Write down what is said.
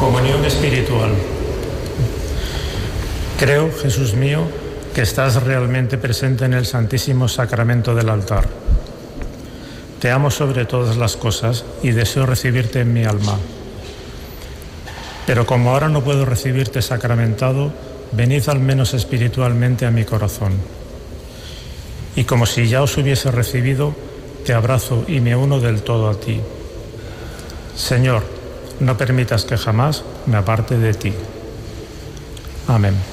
Comunión espiritual. Creo, Jesús mío, que estás realmente presente en el Santísimo Sacramento del altar. Te amo sobre todas las cosas y deseo recibirte en mi alma. Pero como ahora no puedo recibirte sacramentado, venid al menos espiritualmente a mi corazón. Y como si ya os hubiese recibido, te abrazo y me uno del todo a ti. Señor, no permitas que jamás me aparte de ti. Amén.